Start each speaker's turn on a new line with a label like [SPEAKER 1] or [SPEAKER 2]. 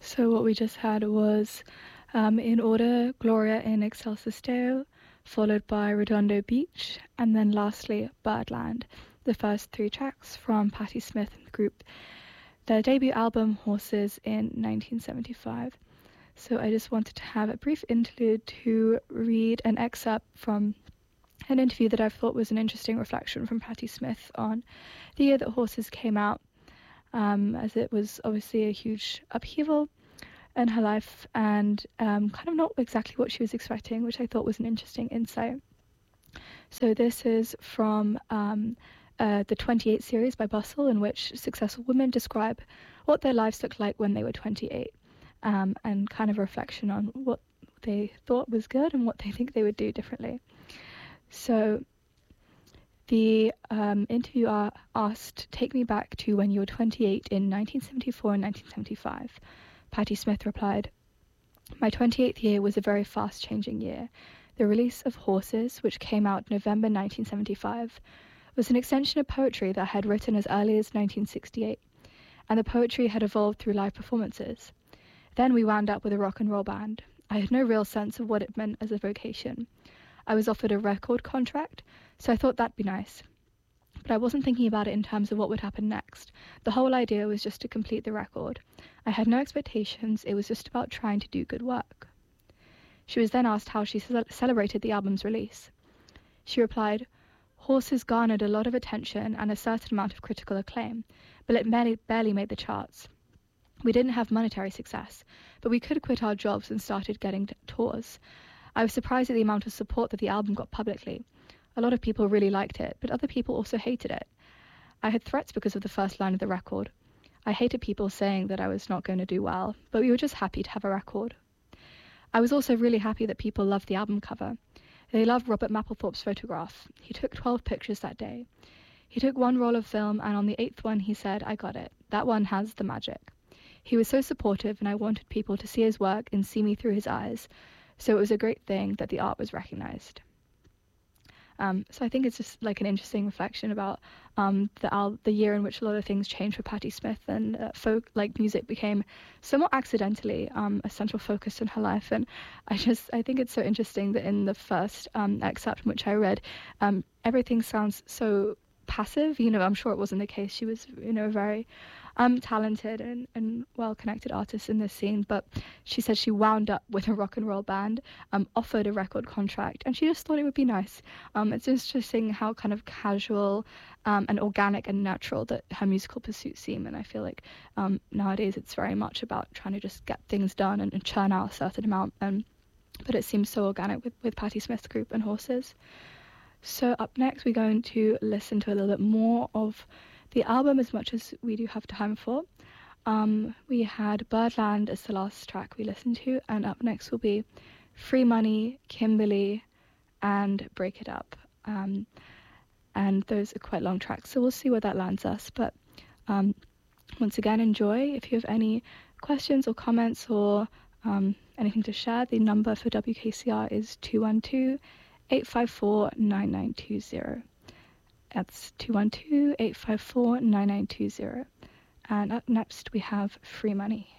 [SPEAKER 1] So what we just had was, in order, Gloria in Excelsis Deo, followed by Redondo Beach, and then lastly, Birdland, the first three tracks from Patti Smith and the group, their debut album, Horses, in 1975. So I just wanted to have a brief interlude to read an excerpt from an interview that I thought was an interesting reflection from Patti Smith on the year that Horses came out, as it was obviously a huge upheaval in her life and kind of not exactly what she was expecting, which I thought was an interesting insight. So this is from the 28 series by Bustle, in which successful women describe what their lives looked like when they were 28, and kind of a reflection on what they thought was good and what they think they would do differently. So the interviewer asked, "Take me back to when you were 28 in 1974 and 1975. Patti Smith replied, "My 28th year was a very fast-changing year. The release of Horses, which came out November 1975, was an extension of poetry that I had written as early as 1968, and the poetry had evolved through live performances. Then we wound up with a rock and roll band. I had no real sense of what it meant as a vocation. I was offered a record contract, so I thought that'd be nice. But I wasn't thinking about it in terms of what would happen next. The whole idea was just to complete the record. I had no expectations, it was just about trying to do good work." She was then asked how she celebrated the album's release. She replied, "Horses garnered a lot of attention and a certain amount of critical acclaim, but it barely made the charts. We didn't have monetary success, but we could have quit our jobs and started getting tours. I was surprised at the amount of support that the album got publicly. A lot of people really liked it, but other people also hated it. I had threats because of the first line of the record. I hated people saying that I was not going to do well, but we were just happy to have a record. I was also really happy that people loved the album cover. They loved Robert Mapplethorpe's photograph. He took 12 pictures that day. He took one roll of film, and on the 8th one he said, 'I got it. That one has the magic.' He was so supportive, and I wanted people to see his work and see me through his eyes, so it was a great thing that the art was recognized." So I think it's just like an interesting reflection about the year in which a lot of things changed for Patti Smith, and folk like music became somewhat accidentally a central focus in her life. And I think it's so interesting that in the first excerpt in which I read, everything sounds so passive. I'm sure it wasn't the case. She was, a very talented and well-connected artist in this scene, but she said she wound up with a rock and roll band, offered a record contract, and she just thought it would be nice. It's interesting how kind of casual and organic and natural that her musical pursuits seem, and I feel like nowadays it's very much about trying to just get things done and churn out a certain amount, but it seems so organic with Patti Smith's group and Horses. So up next, we're going to listen to a little bit more of the album, as much as we do have time for. We had Birdland as the last track we listened to, and up next will be Free Money, Kimberly, and Break It Up. And those are quite long tracks, so we'll see where that lands us. But once again, enjoy. If you have any questions or comments or anything to share, the number for WKCR is 212-854-9920. That's 212-854-9920. And up next we have Free Money.